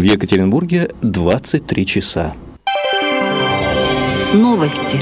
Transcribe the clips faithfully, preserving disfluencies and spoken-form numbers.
В Екатеринбурге двадцать три часа. Новости.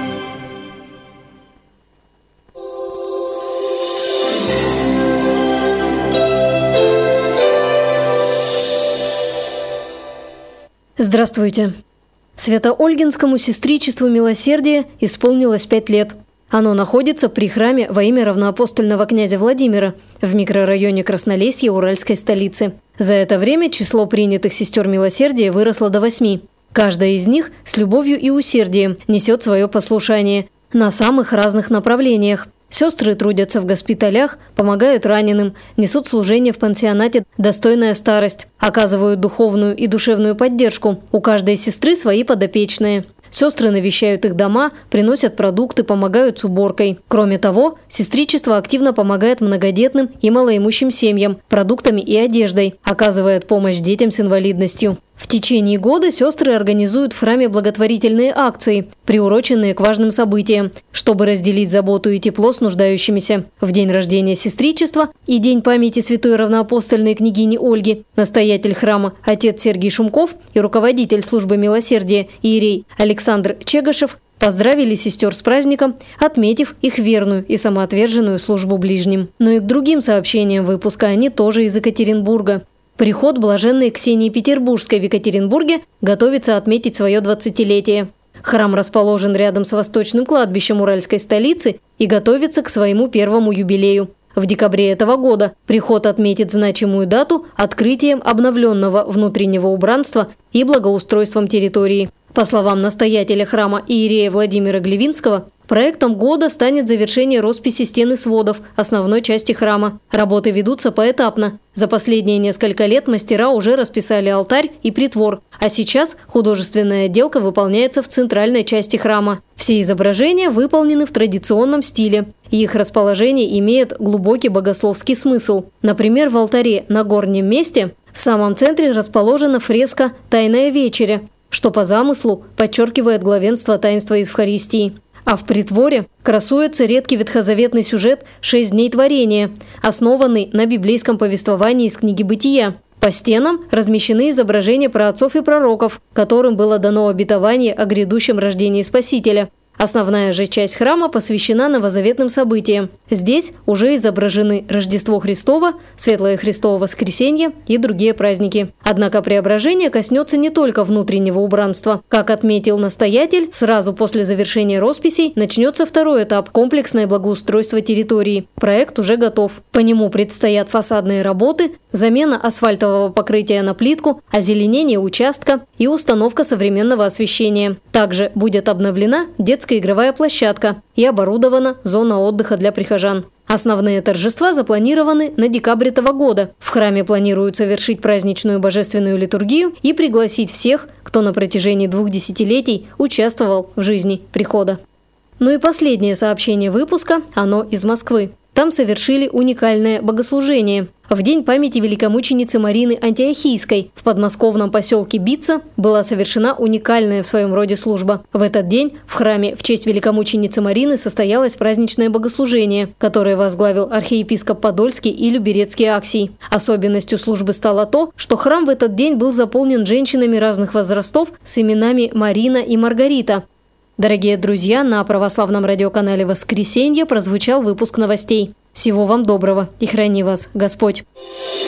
Здравствуйте. Свято-Ольгинскому сестричеству милосердия исполнилось пять лет. Оно находится при храме во имя равноапостольного князя Владимира в микрорайоне Краснолесье уральской столицы. За это время число принятых сестер милосердия выросло до восьми. Каждая из них с любовью и усердием несет свое послушание на самых разных направлениях. Сестры трудятся в госпиталях, помогают раненым, несут служение в пансионате «Достойная старость», оказывают духовную и душевную поддержку. У каждой сестры свои подопечные. Сестры навещают их дома, приносят продукты, помогают с уборкой. Кроме того, сестричество активно помогает многодетным и малоимущим семьям продуктами и одеждой, оказывает помощь детям с инвалидностью. В течение года сестры организуют в храме благотворительные акции, приуроченные к важным событиям, чтобы разделить заботу и тепло с нуждающимися. В день рождения сестричества и День памяти святой равноапостольной княгини Ольги настоятель храма отец Сергий Шумков и руководитель службы милосердия иерей Александр Чегошев поздравили сестер с праздником, отметив их верную и самоотверженную службу ближним. Но и к другим сообщениям выпуска они тоже из Екатеринбурга. Приход блаженной Ксении Петербургской в Екатеринбурге готовится отметить свое двадцатилетие. Храм расположен рядом с восточным кладбищем уральской столицы и готовится к своему первому юбилею. В декабре этого года приход отметит значимую дату открытием обновленного внутреннего убранства и благоустройством территории. По словам настоятеля храма иерея Владимира Глевинского, проектом года станет завершение росписи стен и сводов основной части храма. Работы ведутся поэтапно. За последние несколько лет мастера уже расписали алтарь и притвор, а сейчас художественная отделка выполняется в центральной части храма. Все изображения выполнены в традиционном стиле, и их расположение имеет глубокий богословский смысл. Например, в алтаре на горнем месте в самом центре расположена фреска «Тайная вечеря», что по замыслу подчеркивает главенство таинства Евхаристии. А в притворе красуется редкий ветхозаветный сюжет «Шесть дней творения», основанный на библейском повествовании из книги «Бытия». По стенам размещены изображения праотцов и пророков, которым было дано обетование о грядущем рождении Спасителя. Основная же часть храма посвящена новозаветным событиям. Здесь уже изображены Рождество Христово, Светлое Христово Воскресенье и другие праздники. Однако преображение коснется не только внутреннего убранства. Как отметил настоятель, сразу после завершения росписей начнется второй этап – комплексное благоустройство территории. Проект уже готов. По нему предстоят фасадные работы, замена асфальтового покрытия на плитку, озеленение участка и установка современного освещения. Также будет обновлена детская игровая площадка и оборудована зона отдыха для прихожан. Основные торжества запланированы на декабрь этого года. В храме планируют совершить праздничную божественную литургию и пригласить всех, кто на протяжении двух десятилетий участвовал в жизни прихода. Ну и последнее сообщение выпуска, оно из Москвы. Там совершили уникальное богослужение. В день памяти великомученицы Марины Антиохийской в подмосковном поселке Бица была совершена уникальная в своем роде служба. В этот день в храме в честь великомученицы Марины состоялось праздничное богослужение, которое возглавил архиепископ Подольский и Люберецкий Аксий. Особенностью службы стало то, что храм в этот день был заполнен женщинами разных возрастов с именами Марина и Маргарита. Дорогие друзья, на православном радиоканале «Воскресенье» прозвучал выпуск новостей. Всего вам доброго и храни вас Господь!